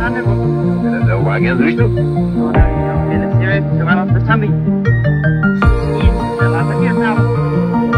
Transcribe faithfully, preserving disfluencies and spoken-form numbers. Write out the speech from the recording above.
rendezvous. Zauwagen zresztą. Ona jest sobie, trzeba nas to sami.